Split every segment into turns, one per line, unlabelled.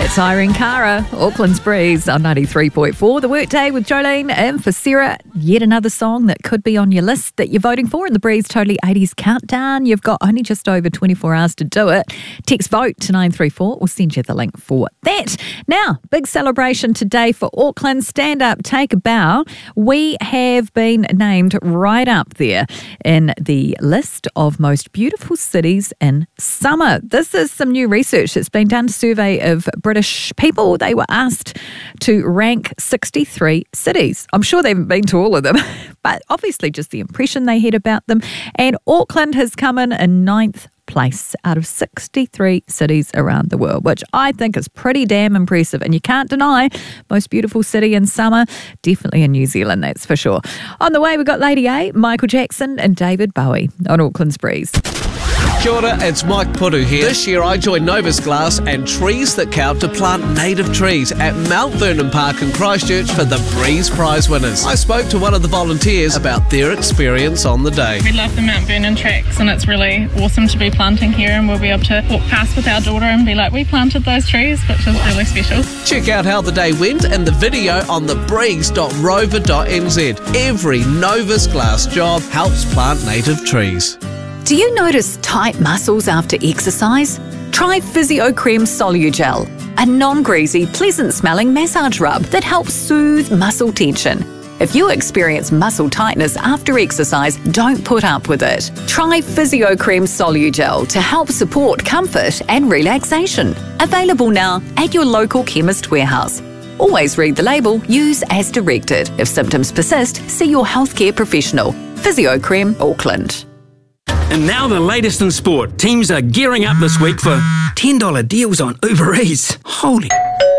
That's Irene Cara, Auckland's Breeze on 93.4. The Workday with Jolene and for Sarah. Yet another song that could be on your list that you're voting for in the Breeze Totally 80s Countdown. You've got only just over 24 hours to do it. Text vote to 934. We'll send you the link for that. Now, big celebration today for Auckland. Stand up, take a bow. We have been named right up there in the list of most beautiful cities in summer. This is some new research that's been done, a survey of British people. They were asked to rank 63 cities. I'm sure they haven't been to all of them, but obviously just the impression they had about them. And Auckland has come in 9th place out of 63 cities around the world, which I think is pretty damn impressive. And you can't deny most beautiful city in summer, definitely in New Zealand, that's for sure. On the way, we've got Lady A, Michael Jackson and David Bowie on Auckland's Breeze.
Kia ora, it's Mike Puru here. This year I joined Novus Glass and Trees That Count to plant native trees at Mount Vernon Park in Christchurch for the Breeze Prize winners. I spoke to one of the volunteers about their experience on the day.
We love the Mount Vernon tracks and it's really awesome to be planting here, and we'll be able to walk past with our daughter and be like, we planted those trees, which is really special.
Check out how the day went in the video on thebreeze.rover.nz. Every Novus Glass job helps plant native trees.
Do you notice tight muscles after exercise? Try Physiocrem Solugel, a non-greasy, pleasant-smelling massage rub that helps soothe muscle tension. If you experience muscle tightness after exercise, don't put up with it. Try Physiocrem Solugel to help support comfort and relaxation. Available now at your local chemist warehouse. Always read the label, use as directed. If symptoms persist, see your healthcare professional. Physiocrem Auckland.
And now the latest in sport. Teams are gearing up this week for $10 deals on Uber Eats. Holy.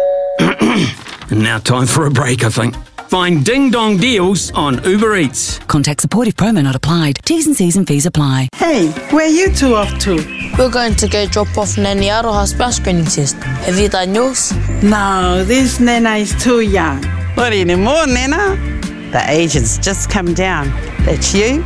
And now time for a break, I think. Find ding-dong deals on Uber Eats.
Contact supportive promo not applied. T's and C's and fees apply.
Hey, where are you two off to?
We're going to go drop off Nani Aroha's spouse screening test. Have you done yours?
No, this Nana is too young. Not anymore, Nana. The age has just come down. That's you?